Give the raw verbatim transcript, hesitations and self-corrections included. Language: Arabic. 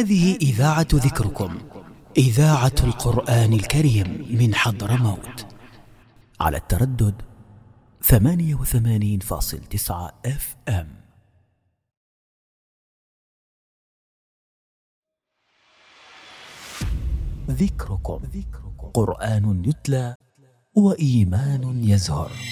هذه إذاعة ذكركم، إذاعة القرآن الكريم من حضرموت، على التردد ثمانية وثمانين فاصل تسعة اف ام. ذكركم قرآن يتلى وإيمان يزهر.